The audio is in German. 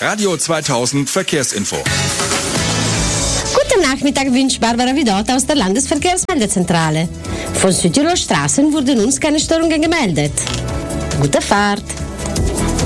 Radio 2000 Verkehrsinfo. Guten Nachmittag wünscht Barbara Vidot aus der Landesverkehrsmeldezentrale. Von Südtirol Straßen wurden uns keine Störungen gemeldet. Gute Fahrt!